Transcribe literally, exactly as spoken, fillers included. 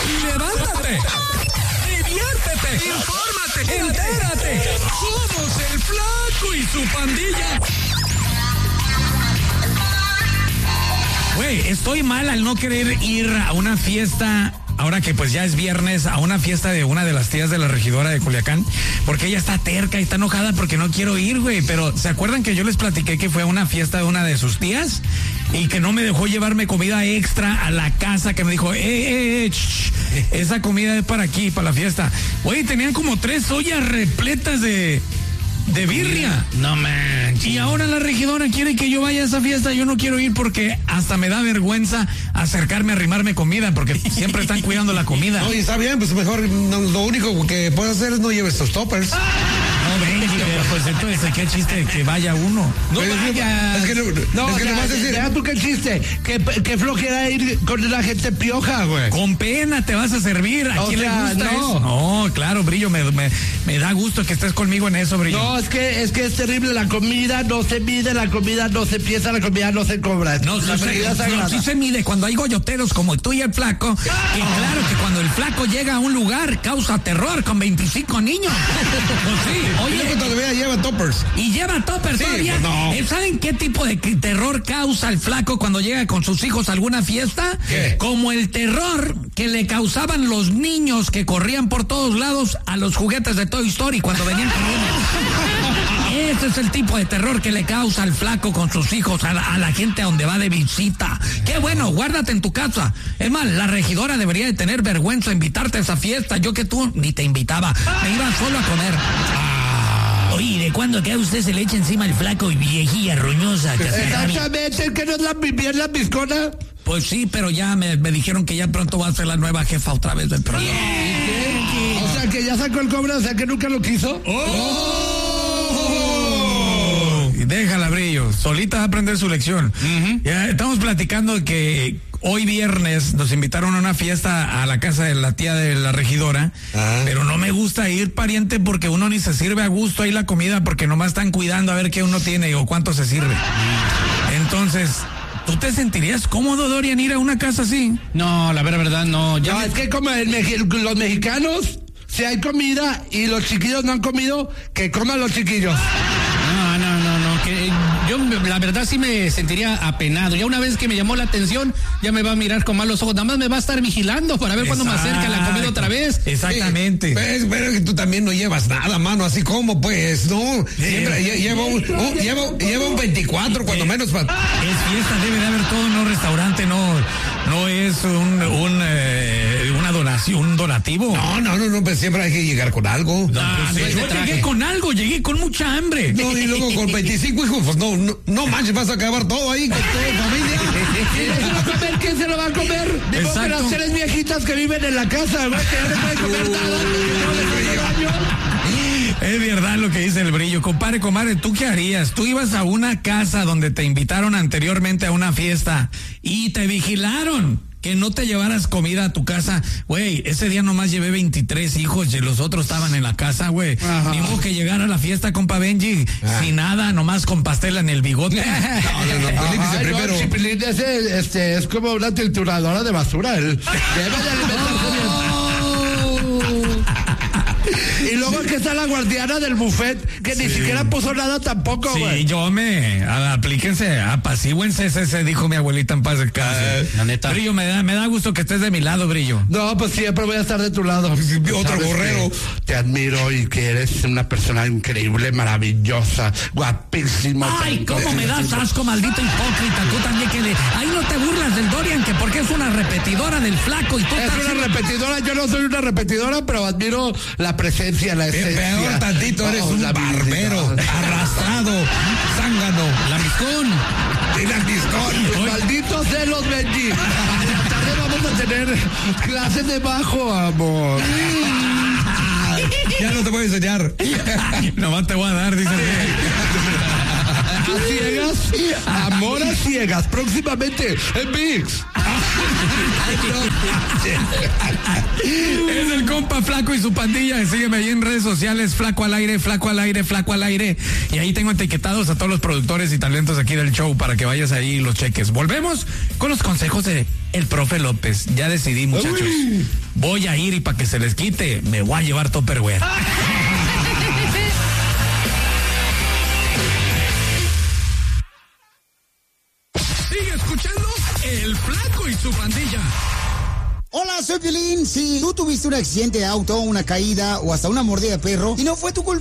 Levántate, diviértete, infórmate, entérate. Somos el Flaco y su pandilla. Güey, estoy mal al no querer ir a una fiesta, ahora que pues ya es viernes, a una fiesta de una de las tías de la regidora de Culiacán, porque ella está terca y está enojada porque no quiero ir, güey. Pero ¿se acuerdan que yo les platiqué que fue a una fiesta de una de sus tías? Y que no me dejó llevarme comida extra a la casa, que me dijo, eh, eh, eh, shh, esa comida es para aquí, para la fiesta. Güey, tenían como tres ollas repletas de... de birria. No manches. Y ahora la regidora quiere que yo vaya a esa fiesta. Yo no quiero ir porque hasta me da vergüenza acercarme a arrimarme comida, porque siempre están cuidando la comida. Oye, está bien, pues mejor no, lo único que puedes hacer es no lleves tus toppers. No, Benji, pero pues entonces qué chiste que vaya uno. No vaya. Es que no, no, es que ya, no vas a decir. ya tú qué chiste. Qué, qué flojera ir con la gente pioja, güey. Con pena te vas a servir. ¿A O quién sea, le gusta no. eso? No, claro, Brillo, me, me, me da gusto que estés conmigo en eso, Brillo. No, es que es que es terrible. La comida no se mide, la comida no se piensa, la comida no se cobra. No, la sí, medida se, sagrada. no, sí se mide cuando hay goyoteros como tú y el Flaco. Que claro que cuando el Flaco llega a un lugar causa terror con veinticinco niños. Pues sí, Oye, oye, que todavía lleva toppers. y lleva topper Sí, todavía. pues no. Eh, ¿Saben qué tipo de que- terror causa el Flaco cuando llega con sus hijos a alguna fiesta? ¿Qué? Como el terror que le causaban los niños que corrían por todos lados a los juguetes de Toy Story cuando venían corriendo. Ese es el tipo de terror que le causa al Flaco con sus hijos a la, a la gente a donde va de visita. Qué bueno, guárdate en tu casa. Es más, la regidora debería de tener vergüenza invitarte a esa fiesta. Yo que tú ni te invitaba, me iba solo a comer. Oye, ¿de cuándo acá usted se le echa encima el Flaco y viejilla roñosa? Exactamente, ¿el que no es la bien la piscona? Pues sí, pero ya me, me dijeron que ya pronto va a ser la nueva jefa otra vez del programa. O sea, que ya sacó el cobre, o sea, que nunca lo quiso. Y déjala, Brillo. Solita va a aprender su lección. Uh-huh. Ya estamos platicando de que hoy viernes nos invitaron a una fiesta a la casa de la tía de la regidora. Ah. Pero no me gusta ir, pariente, porque uno ni se sirve a gusto ahí la comida, porque nomás están cuidando a ver qué uno tiene o cuánto se sirve. Entonces, ¿tú te sentirías cómodo, Dorian, ir a una casa así? No, la verdad, verdad no. Ya No, me... es que como el meji- los mexicanos, si hay comida y los chiquillos no han comido, que coman los chiquillos. No, no, no, no, que yo la verdad sí me sentiría apenado. Ya una vez que me llamó la atención, ya me va a mirar con malos ojos. Nada más me va a estar vigilando para ver cuándo me acerca la comida otra vez. Exactamente. Sí, pues, pero que tú también no llevas nada, mano, así como, pues, no. Siempre lle- lleva un, un- lleva, lleva un veinticuatro, cuando menos. Pa- Es fiesta, debe de haber todo, no restaurante, no, no es un, un eh, una donación, un donativo. No, no, no, no, pues siempre hay que llegar con algo. No, no pues, es yo de traje. llegué con algo, llegué con mucha hambre. No, y luego con veinticinco hijos, pues no, no, no manches, vas a acabar todo ahí con toda la familia. ¿Quién se lo va a comer? ¿Quién se lo va a comer? Digo que Exacto. las tres viejitas que viven en la casa, güey, que ya no pueden comer nada, que no les hace daño. Es verdad lo que dice el Brillo. Compadre, comadre, ¿tú qué harías? Tú ibas a una casa donde te invitaron anteriormente a una fiesta y te vigilaron que no te llevaras comida a tu casa. Güey, ese día nomás llevé veintitrés hijos y los otros estaban en la casa, güey. Ni modo que llegara a la fiesta, compa Benji, Ah. sin nada, nomás con pastel en el bigote. No, no, no, pelíquese Ay, no, primero. el chipilín ese, este, es como una trituradora de basura. El, debe de alimentarse bien. Y luego que está la guardiana del buffet, que ni siquiera puso nada tampoco, Sí, güey. yo me, a- aplíquense, apacíguense, ese, ese, dijo mi abuelita en paz de casa. La neta. Brillo, me da, me da gusto que estés de mi lado, Brillo. No, pues siempre voy a estar de tu lado. Otro Sabes borrego. que Te admiro y que eres una persona increíble, maravillosa, guapísima. Ay, cómo me das asco, maldito hipócrita. Tú también que le... Ahí no te burlas del Dorian, que porque es una repetidora del Flaco y tú Es estás... una repetidora, yo no soy una repetidora, pero admiro la presencia, la Pe- esencia. Peor tantito, eres Oh, un la barbero, habilidad. arrastrado, zángano, Lambiscón. dinamiscón. Malditos celos, Benji. Esta tarde vamos a tener clases de bajo, amor. Ya no te voy a enseñar. Nomás te voy a dar, dice. A ciegas, amor a ciegas, próximamente en Mix. Es el compa Flaco y su pandilla. Sígueme ahí en redes sociales, Flaco al aire, Flaco al aire, Flaco al aire. Y ahí tengo etiquetados a todos los productores y talentos aquí del show para que vayas ahí y los cheques. Volvemos con los consejos de el profe López. Ya decidí, muchachos. Uy. Voy a ir y para que se les quite, me voy a llevar Tupperware. Sigue escuchando el Flaco y su pandilla. Hola, soy Piolín. Si tú tuviste un accidente de auto, una caída o hasta una mordida de perro y no fue tu culpa,